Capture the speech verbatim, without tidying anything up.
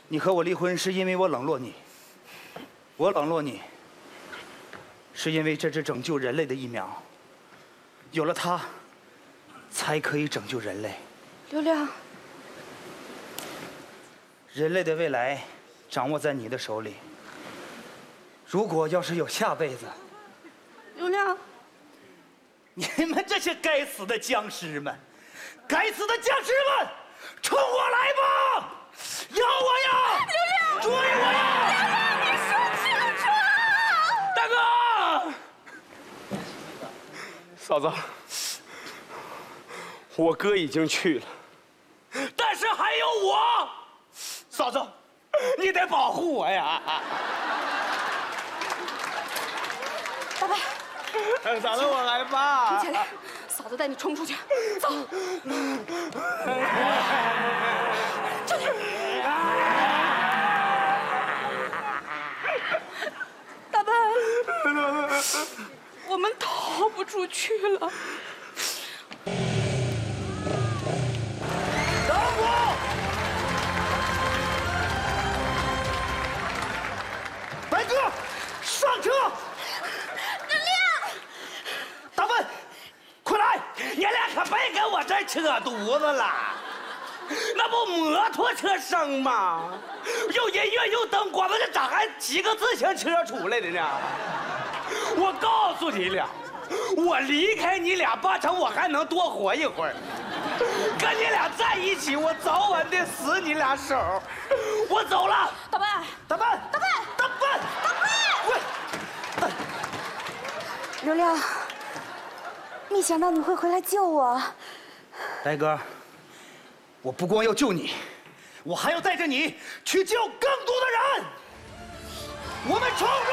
你和我离婚是因为我冷落你，我冷落你，是因为这只拯救人类的疫苗，有了它，才可以拯救人类。 刘亮， 人类的未来掌握在你的手里。如果要是有下辈子， 刘亮， 你们这些该死的僵尸们，该死的僵尸们，冲我来吧！咬我呀！ 刘亮， 追我呀！ 刘亮，你说清楚！ 大哥，嫂子，我哥已经去了，但是还有我，嫂子，你得保护我呀！ 大白， 嫂子，我来吧。 停下来，嫂子带你冲出去，走。这里。大白，我们逃不出去了。 等我！白哥，上车！ 刘亮， 大笨，快来！ 你俩可别跟我这儿扯犊子了，那不摩托车声吗？有音乐有灯光，那这咋还骑个自行车出来的呢？我告诉你俩，我离开你俩八成我还能多活一会儿。跟你俩在一起，我早晚得死你俩手。我走了。 大白， 大笨， 大白， 大笨， 大白， 喂！ 刘亮，没想到你会回来救我。 白哥，我不光要救你，我还要带着你去救更多的人。我们冲！